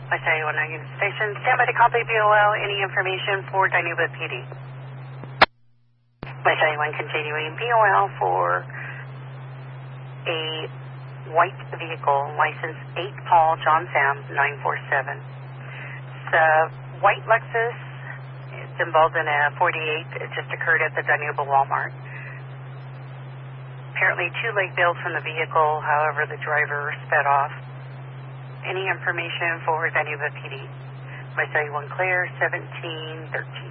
Messiah 19 Union Station. Stand by to copy BOL. Any information for Dinuba PD? Messiah 1 continuing BOL for a white vehicle, license 8 Paul John Sam 947. It's a white Lexus. It's involved in a 48. It just occurred at the Dinuba Walmart. Apparently 2 leg bills from the vehicle, however the driver sped off. Any information for Dinuba PD? Messiah 1 clear, 1713.